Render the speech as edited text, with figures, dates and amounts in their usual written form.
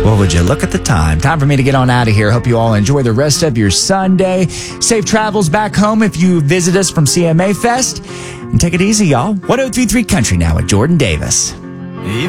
Well, would you look at the time? Time for me to get on out of here. Hope you all enjoy the rest of your Sunday. Safe travels back home if you visit us from CMA Fest. And take it easy, y'all. 103.3 Country now with Jordan Davis.